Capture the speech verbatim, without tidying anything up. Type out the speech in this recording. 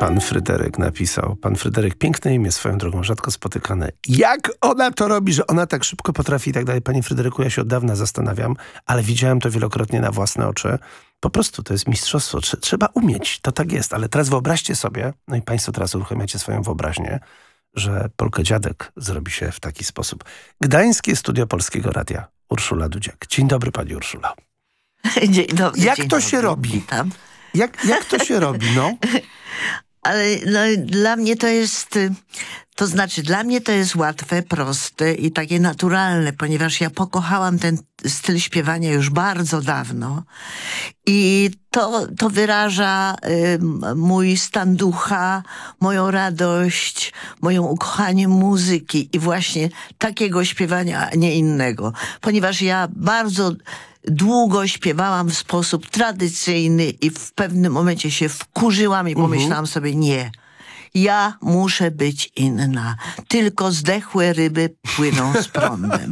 Pan Fryderyk napisał. Pan Fryderyk, piękne imię swoją drogą, rzadko spotykane. Jak ona to robi, że ona tak szybko potrafi i tak dalej. Panie Fryderyku, ja się od dawna zastanawiam, ale widziałem to wielokrotnie na własne oczy. Po prostu to jest mistrzostwo. Trzeba umieć, to tak jest. Ale teraz wyobraźcie sobie, no i państwo teraz uruchamiacie swoją wyobraźnię, że Polkę Dziadek zrobi się w taki sposób. Gdańskie Studio Polskiego Radia. Urszula Dudziak. Dzień dobry, pani Urszulo. Dzień dobry. Jak dzień to dobry. się robi? Witam. Jak, jak to się robi, no? Ale no, dla mnie to jest, to znaczy dla mnie to jest łatwe, proste i takie naturalne, ponieważ ja pokochałam ten styl śpiewania już bardzo dawno i to, to wyraża y, mój stan ducha, moją radość, moją ukochanie muzyki i właśnie takiego śpiewania, a nie innego. Ponieważ ja bardzo długo śpiewałam w sposób tradycyjny i w pewnym momencie się wkurzyłam i pomyślałam sobie, nie, ja muszę być inna. Tylko zdechłe ryby płyną z prądem.